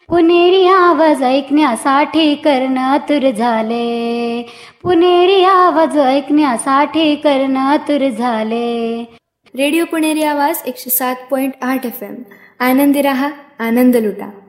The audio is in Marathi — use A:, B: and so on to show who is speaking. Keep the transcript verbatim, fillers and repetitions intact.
A: पुणेरी आवाज ऐकण्यासाठी कर्ण आतुर झाले. पुणेरी आवाज ऐकण्यासाठी कर्ण आतुर झाले.
B: रेडिओ पुणेरी आवाज एकशे सात पॉईंट आठ एफ एम. आनंदी रहा, आनंद लुटा.